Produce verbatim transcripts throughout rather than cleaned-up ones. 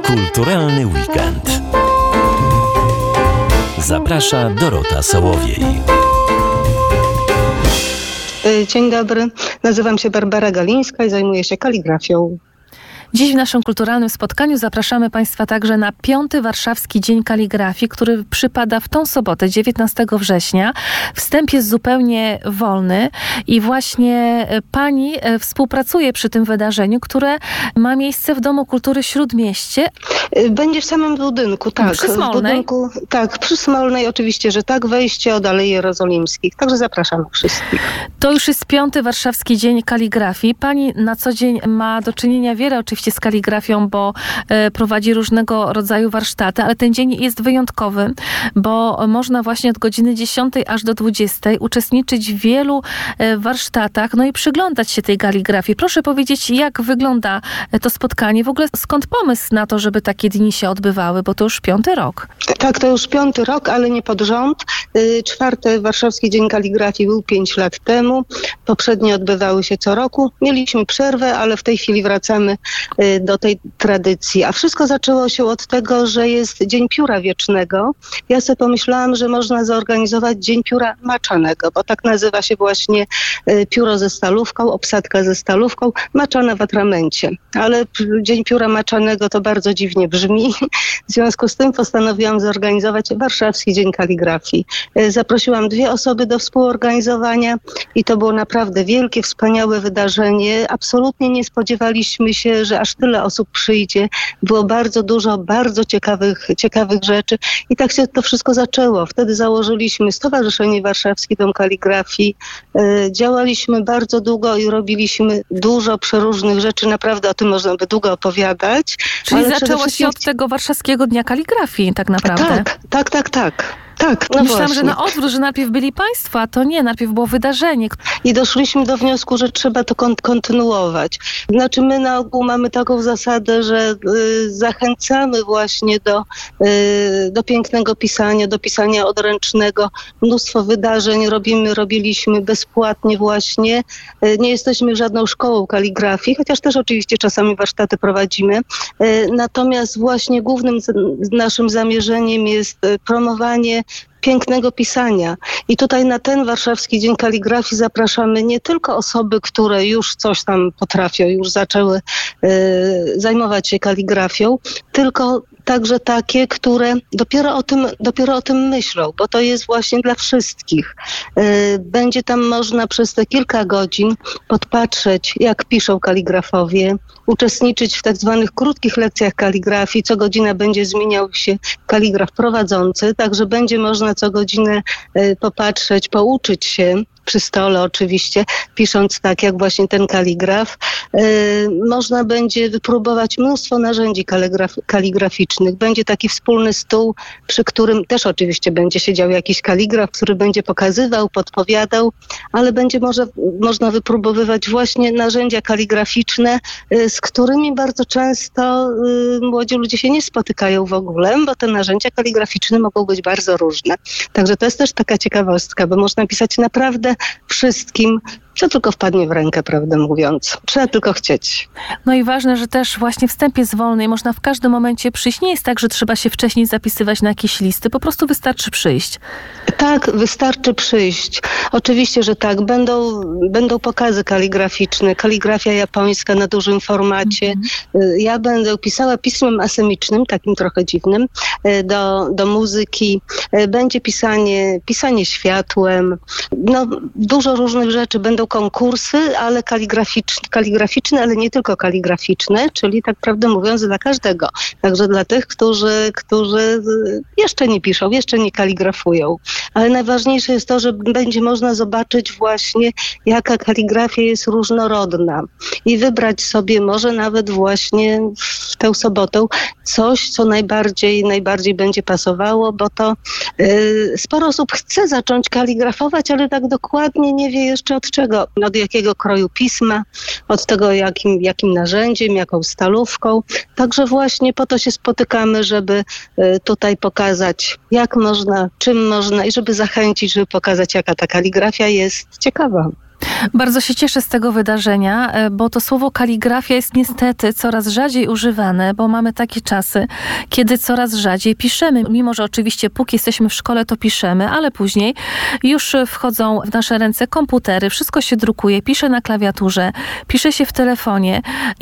Kulturalny weekend. Zaprasza Dorota Sołowiej. Dzień dobry, nazywam się Barbara Galińska i zajmuję się kaligrafią. Dziś w naszym kulturalnym spotkaniu zapraszamy Państwa także na piąty Warszawski Dzień Kaligrafii, który przypada w tą sobotę, dziewiętnastego września. Wstęp jest zupełnie wolny i właśnie Pani współpracuje przy tym wydarzeniu, które ma miejsce w Domu Kultury Śródmieście. Będzie w samym budynku, tak. Przy Smolnej? W budynku, tak, przy Smolnej oczywiście, że tak, wejście od Alei Jerozolimskich. Także zapraszam wszystkich. To już jest piąty Warszawski Dzień Kaligrafii. Pani na co dzień ma do czynienia wiele oczywiście z kaligrafią, bo e, prowadzi różnego rodzaju warsztaty, ale ten dzień jest wyjątkowy, bo można właśnie od godziny dziesiątej aż do dwudziestej uczestniczyć w wielu e, warsztatach, no i przyglądać się tej kaligrafii. Proszę powiedzieć, jak wygląda to spotkanie? W ogóle skąd pomysł na to, żeby takie dni się odbywały, bo to już piąty rok. Tak, to już piąty rok, ale nie pod rząd. Czwarty Warszawski Dzień Kaligrafii był pięć lat temu. Poprzednie odbywały się co roku. Mieliśmy przerwę, ale w tej chwili wracamy do tej tradycji. A wszystko zaczęło się od tego, że jest Dzień Pióra Wiecznego. Ja sobie pomyślałam, że można zorganizować Dzień Pióra Maczanego, bo tak nazywa się właśnie pióro ze stalówką, obsadka ze stalówką, maczana w atramencie. Ale Dzień Pióra Maczanego to bardzo dziwnie brzmi. W związku z tym postanowiłam zorganizować Warszawski Dzień Kaligrafii. Zaprosiłam dwie osoby do współorganizowania i to było naprawdę wielkie, wspaniałe wydarzenie. Absolutnie nie spodziewaliśmy się, że aż tyle osób przyjdzie. Było bardzo dużo, bardzo ciekawych, ciekawych rzeczy i tak się to wszystko zaczęło. Wtedy założyliśmy Stowarzyszenie Warszawski Dom Kaligrafii. Działaliśmy bardzo długo i robiliśmy dużo przeróżnych rzeczy. Naprawdę o tym można by długo opowiadać. Czyli ale zaczęło wszystkim... się od tego Warszawskiego Dnia Kaligrafii tak naprawdę. Tak, tak, tak, tak. Tak, no Myślałam, właśnie. że na odwrót, że najpierw byli Państwo, a to nie, najpierw było wydarzenie. I doszliśmy do wniosku, że trzeba to kon- kontynuować. Znaczy my na ogół mamy taką zasadę, że y, zachęcamy właśnie do, y, do pięknego pisania, do pisania odręcznego. Mnóstwo wydarzeń robimy, robiliśmy bezpłatnie właśnie. Y, nie jesteśmy żadną szkołą kaligrafii, chociaż też oczywiście czasami warsztaty prowadzimy. Y, natomiast właśnie głównym z, naszym zamierzeniem jest y, promowanie pięknego pisania. I tutaj na ten Warszawski Dzień Kaligrafii zapraszamy nie tylko osoby, które już coś tam potrafią, już zaczęły y, zajmować się kaligrafią, tylko także takie, które dopiero o tym, dopiero o tym myślą, bo to jest właśnie dla wszystkich. Będzie tam można przez te kilka godzin podpatrzeć, jak piszą kaligrafowie, uczestniczyć w tak zwanych krótkich lekcjach kaligrafii. Co godzina będzie zmieniał się kaligraf prowadzący, także będzie można co godzinę popatrzeć, pouczyć się przy stole oczywiście, pisząc tak jak właśnie ten kaligraf. Yy, można będzie wypróbować mnóstwo narzędzi kaligraf- kaligraficznych. Będzie taki wspólny stół, przy którym też oczywiście będzie siedział jakiś kaligraf, który będzie pokazywał, podpowiadał, ale będzie może, można wypróbowywać właśnie narzędzia kaligraficzne, yy, z którymi bardzo często yy, młodzi ludzie się nie spotykają w ogóle, bo te narzędzia kaligraficzne mogą być bardzo różne. Także to jest też taka ciekawostka, bo można pisać naprawdę wszystkim, co tylko wpadnie w rękę, prawdę mówiąc. Trzeba tylko chcieć. No i ważne, że też właśnie wstęp jest wolny i można w każdym momencie przyjść. Nie jest tak, że trzeba się wcześniej zapisywać na jakieś listy, po prostu wystarczy przyjść. Tak, wystarczy przyjść. Oczywiście, że tak. Będą, będą pokazy kaligraficzne, kaligrafia japońska na dużym formacie. Mm-hmm. Ja będę pisała pismem asemicznym, takim trochę dziwnym, do, do muzyki. Będzie pisanie, pisanie światłem. No, dużo różnych rzeczy. Będą konkursy, ale kaligraficzne, kaligraficzne, ale nie tylko kaligraficzne, czyli tak prawdę mówiąc dla każdego. Także dla tych, którzy, którzy jeszcze nie piszą, jeszcze nie kaligrafują. Ale najważniejsze jest to, że będzie można zobaczyć właśnie, jaka kaligrafia jest różnorodna i wybrać sobie może nawet właśnie w tę sobotę coś, co najbardziej, najbardziej będzie pasowało, bo to yy, sporo osób chce zacząć kaligrafować, ale tak dokładnie nie wie jeszcze od czego. Od jakiego kroju pisma, od tego jakim, jakim narzędziem, jaką stalówką. Także właśnie po to się spotykamy, żeby tutaj pokazać, jak można, czym można i żeby zachęcić, żeby pokazać, jaka ta kaligrafia jest ciekawa. Bardzo się cieszę z tego wydarzenia, bo to słowo kaligrafia jest niestety coraz rzadziej używane, bo mamy takie czasy, kiedy coraz rzadziej piszemy. Mimo że oczywiście póki jesteśmy w szkole, to piszemy, ale później już wchodzą w nasze ręce komputery, wszystko się drukuje, pisze na klawiaturze, pisze się w telefonie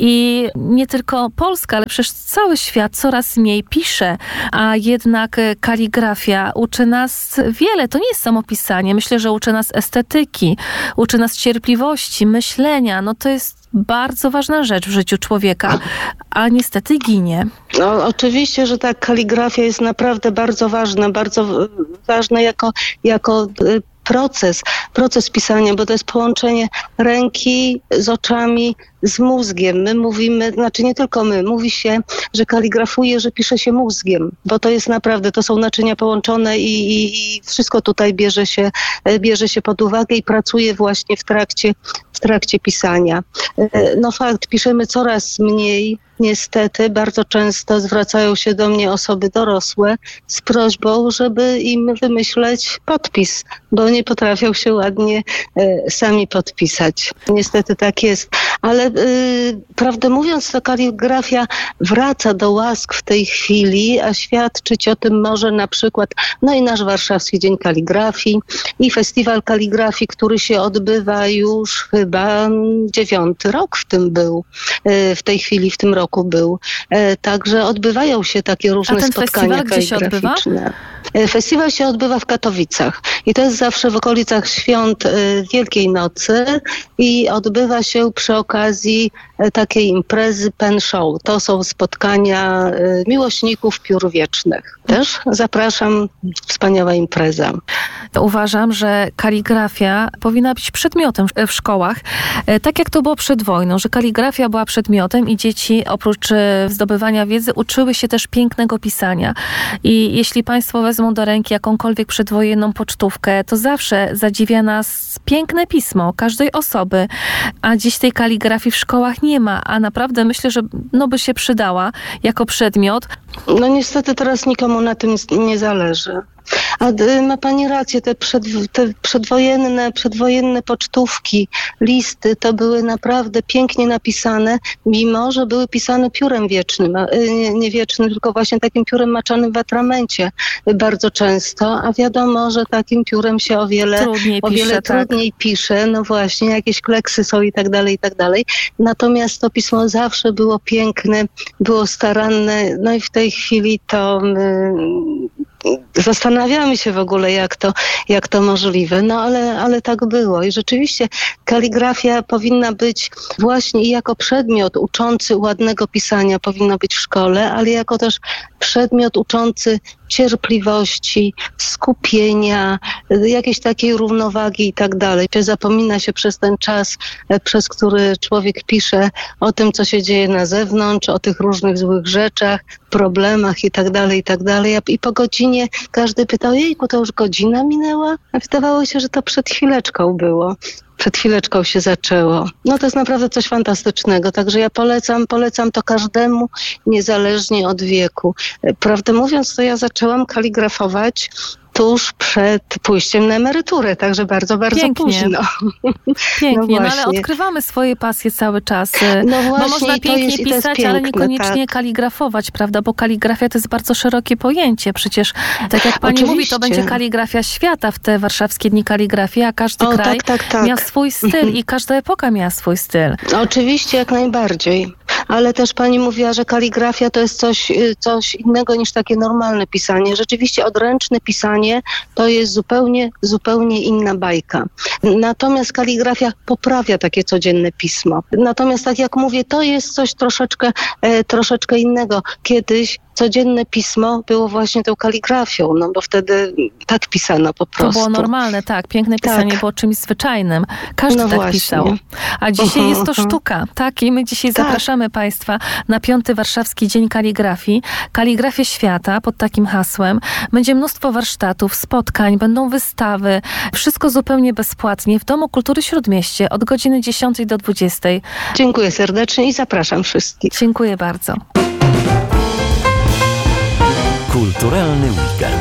i nie tylko Polska, ale przecież cały świat coraz mniej pisze, a jednak kaligrafia uczy nas wiele. To nie jest samo pisanie. Myślę, że uczy nas estetyki, uczy nas cierpliwości, myślenia. No to jest bardzo ważna rzecz w życiu człowieka, a niestety ginie. No, oczywiście, że tak, kaligrafia jest naprawdę bardzo ważna, bardzo ważna jako, jako proces, proces pisania, bo to jest połączenie ręki z oczami, z mózgiem. My mówimy, znaczy nie tylko my, mówi się, że kaligrafuje, że pisze się mózgiem, bo to jest naprawdę, to są naczynia połączone i, i, i wszystko tutaj bierze się, bierze się pod uwagę i pracuje właśnie w trakcie, w trakcie pisania. No fakt, piszemy coraz mniej. Niestety bardzo często zwracają się do mnie osoby dorosłe z prośbą, żeby im wymyśleć podpis, bo nie potrafią się ładnie e, sami podpisać. Niestety tak jest. Ale e, prawdę mówiąc, to kaligrafia wraca do łask w tej chwili, a świadczyć o tym może na przykład no i nasz Warszawski Dzień Kaligrafii i Festiwal Kaligrafii, który się odbywa już chyba dziewiąty rok w tym był, e, w tej chwili, w tym roku. roku był. E, także odbywają się takie różne A ten spotkania festiwal gdzie się odbywa? E, festiwal się odbywa w Katowicach i to jest zawsze w okolicach świąt e, Wielkiej Nocy i odbywa się przy okazji e, takiej imprezy Pen Show. To są spotkania e, miłośników piór wiecznych. Też zapraszam, wspaniała impreza. Uważam, że kaligrafia powinna być przedmiotem w szkołach, e, tak jak to było przed wojną, że kaligrafia była przedmiotem i dzieci oprócz zdobywania wiedzy uczyły się też pięknego pisania. I jeśli Państwo wezmą do ręki jakąkolwiek przedwojenną pocztówkę, to zawsze zadziwia nas piękne pismo każdej osoby, a dziś tej kaligrafii w szkołach nie ma, a naprawdę myślę, że no by się przydała jako przedmiot. No niestety teraz nikomu na tym nie zależy. A ma pani rację, te, przed, te przedwojenne, przedwojenne pocztówki, listy, to były naprawdę pięknie napisane, mimo że były pisane piórem wiecznym, nie, nie wiecznym, tylko właśnie takim piórem maczanym w atramencie bardzo często, a wiadomo, że takim piórem się o wiele trudniej, o wiele pisze, trudniej tak. pisze, no właśnie, jakieś kleksy są i tak dalej, i tak dalej. Natomiast to pismo zawsze było piękne, było staranne, no i w tej chwili to my zastanawiamy się w ogóle, jak to, jak to możliwe, no ale, ale tak było i rzeczywiście kaligrafia powinna być właśnie i jako przedmiot uczący ładnego pisania powinna być w szkole, ale jako też przedmiot uczący cierpliwości, skupienia, jakiejś takiej równowagi i tak dalej. Zapomina się przez ten czas, przez który człowiek pisze o tym, co się dzieje na zewnątrz, o tych różnych złych rzeczach, problemach i tak dalej, i tak dalej. I po godzinie każdy pytał, jejku, to już godzina minęła? A wydawało się, że to przed chwileczką było. Przed chwileczką się zaczęło. No to jest naprawdę coś fantastycznego, także ja polecam, polecam to każdemu, niezależnie od wieku. Prawdę mówiąc, to ja zaczęłam kaligrafować tuż przed pójściem na emeryturę, także bardzo, bardzo Pięknie. późno. Pięknie, no, no ale odkrywamy swoje pasje cały czas. No właśnie, bo można pięknie jest, pisać, piękne, ale niekoniecznie tak. kaligrafować, prawda? Bo kaligrafia to jest bardzo szerokie pojęcie. Przecież, tak jak pani Oczywiście. mówi, to będzie kaligrafia świata w te warszawskie dni kaligrafii, a każdy o, kraj tak, tak, tak. miał swój styl i każda epoka miała swój styl. Oczywiście, jak najbardziej. Ale też pani mówiła, że kaligrafia to jest coś, coś innego niż takie normalne pisanie. Rzeczywiście odręczne pisanie to jest zupełnie, zupełnie inna bajka. Natomiast kaligrafia poprawia takie codzienne pismo. Natomiast tak jak mówię, to jest coś troszeczkę, e, troszeczkę innego. Kiedyś codzienne pismo było właśnie tą kaligrafią, no bo wtedy tak pisano po prostu. To było normalne, tak. Piękne pisanie tak. było czymś zwyczajnym. Każdy no tak właśnie. pisał. A dzisiaj uh-huh, jest to uh-huh. sztuka, tak? I my dzisiaj tak. zapraszamy Państwa na piąty Warszawski Dzień Kaligrafii. Kaligrafia świata pod takim hasłem. Będzie mnóstwo warsztatów, spotkań, będą wystawy. Wszystko zupełnie bezpłatnie w Domu Kultury Śródmieście od godziny dziesiątej do dwudziestej. Dziękuję serdecznie i zapraszam wszystkich. Dziękuję bardzo. Kulturalny weekend.